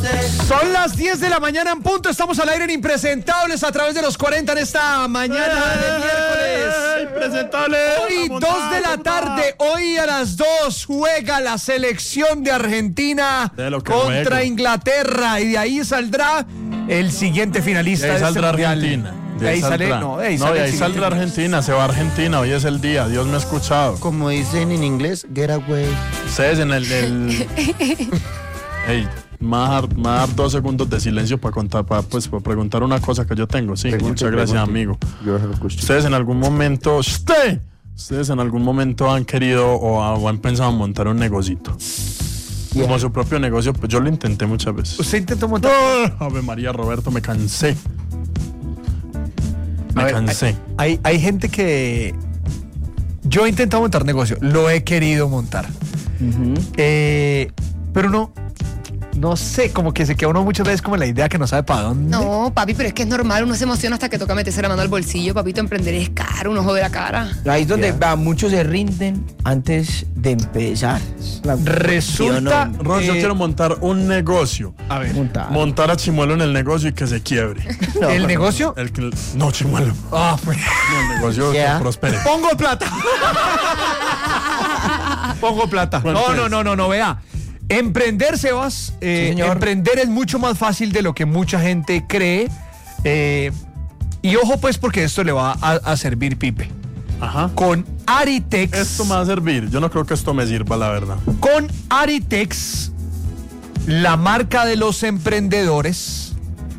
Son las 10 de la mañana en punto. Estamos al aire en Impresentables a través de los 40 en esta mañana de miércoles. Impresentable. Hoy 2 de la tarde, hoy a las 2 juega la selección de Argentina contra juego. Inglaterra y de ahí saldrá el siguiente finalista de saldrá este mundial. Argentina. De ahí sale, de ahí saldrá Argentina, se va a Argentina, hoy es el día, Dios me ha escuchado. Como dicen en inglés, get away. Ustedes en el Ey, me va a dar 2 segundos de silencio para preguntar una cosa que yo tengo. Sí, muchas gracias, amigo. Ustedes en algún momento, han querido o han pensado en montar un negocito. Como su propio negocio, pues yo lo intenté muchas veces. ¿Usted intentó montar? Ave María, Roberto, me cansé. Cansé. Hay gente que... Yo he intentado montar negocio, lo he querido montar. Pero no sé, como que se queda uno muchas veces como la idea que no sabe para dónde. No, papi, pero es que es normal, uno se emociona hasta que toca meterse la mano al bolsillo, papito, emprender es caro, un ojo de la cara. Ahí es donde muchos se rinden antes de empezar. Resulta... Ron, yo quiero montar un negocio. A ver. Montar a Chimuelo en el negocio y que se quiebre. ¿El negocio? No, Chimuelo. Pues. No, el negocio que prospere. Pongo plata. Pongo plata. No, vea. Emprender, Sebas, emprender es mucho más fácil de lo que mucha gente cree. Y ojo pues porque esto le va a servir, Pipe. Ajá. Con Aritex. Esto me va a servir. Yo no creo que esto me sirva, la verdad. Con Aritex, la marca de los emprendedores,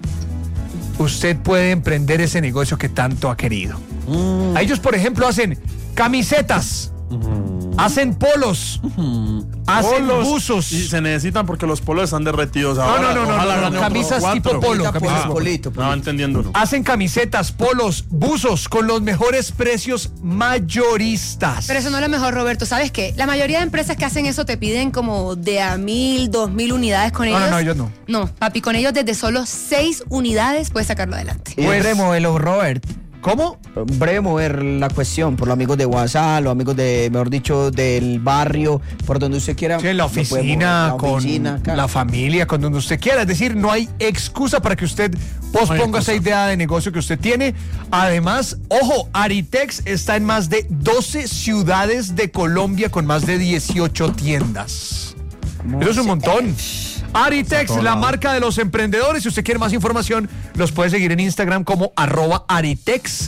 usted puede emprender ese negocio que tanto ha querido. Ellos, por ejemplo, hacen camisetas. Hacen polos, hacen buzos. Y se necesitan porque los polos están derretidos ahora. No, camisas tipo polo. No va entendiendo uno. Hacen camisetas, polos, buzos con los mejores precios mayoristas. Pero eso no es lo mejor, Roberto. ¿Sabes qué? La mayoría de empresas que hacen eso te piden como de a 1,000, 2,000 unidades con ellos. No, ellos no. No, papi, con ellos desde solo 6 unidades puedes sacarlo adelante. Pues modelo, Robert. ¿Cómo? Breve mover la cuestión por los amigos de WhatsApp, los amigos de, mejor dicho, del barrio, por donde usted quiera. Sí, la oficina, la familia, con donde usted quiera. Es decir, no hay excusa para que usted posponga esa idea de negocio que usted tiene. Además, ojo, Aritex está en más de 12 ciudades de Colombia con más de 18 tiendas. Eso es un montón. Aritex, la marca de los emprendedores. Si usted quiere más información, los puede seguir en Instagram como @Aritex,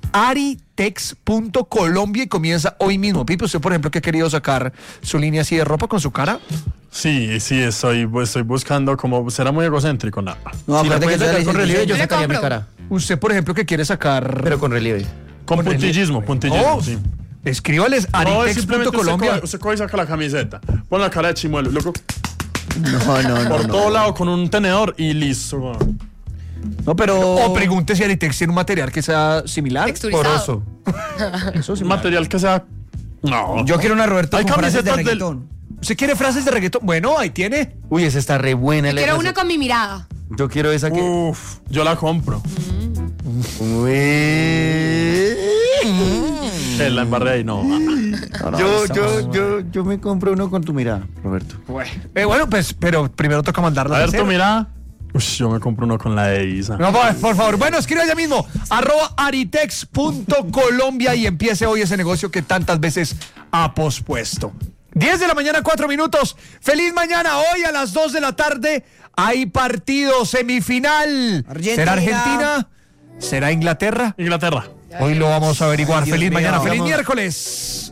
aritex.colombia y comienza hoy mismo. Pipe, usted, por ejemplo, que ha querido sacar su línea así de ropa con su cara. Sí, estoy buscando como... Será muy egocéntrico, nada. No, si aparte que sacar con relieve, yo sacaría mi compro. cara. Usted, por ejemplo, que quiere sacar... Pero con relieve. Con puntillismo, sí. Escríbales aritex.colombia. Usted coge y saca la camiseta, pon la cara de Chimuelo, loco. No. Por todo lado con un tenedor y listo. No, pero... O pregunte si Aritex tiene un material que sea similar. Texturizado. Eso es un material que sea... No. Yo quiero una Roberto Hay con frases de camisetas reggaetón. ¿Usted quiere frases de reggaetón? Bueno, ahí tiene. Uy, esa está re buena. Yo quiero una con mi mirada. Yo quiero esa que... Uf, yo la compro. La embarré ahí, no. Yo me compro uno con tu mirada, Roberto. Bueno, pues, pero primero toca mandarla. A ver, tu mirada. Yo me compro uno con la de Isa. No, por favor. Bueno, escriba ya mismo @aritex.colombia y empiece hoy ese negocio que tantas veces ha pospuesto. 10 de la mañana, 4 minutos. Feliz mañana. Hoy a las 2 de la tarde hay partido semifinal. ¿Será Argentina? ¿Será Inglaterra? Inglaterra. Hoy lo vamos a averiguar. Dios Feliz mío, mañana. Feliz vamos. miércoles.